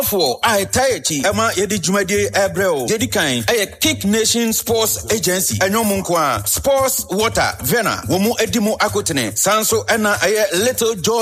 for I Taichi, Emma Yedi Jumadi Abreu, Jedikan, a Kick Nation Sports Agency, and Yomunkwa, Sports Water, Vena, Womu Edimo Akotene, Sanso Anna, a Little George.